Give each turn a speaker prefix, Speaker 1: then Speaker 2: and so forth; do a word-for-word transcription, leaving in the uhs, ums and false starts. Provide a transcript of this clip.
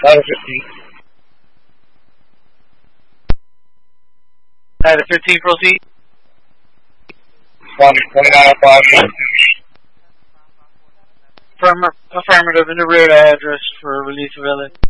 Speaker 1: Ladder fifteen.
Speaker 2: Ladder fifteen, proceed.
Speaker 1: twenty-nine oh five.
Speaker 2: Affirm- affirmative, in the rear address for release of L A.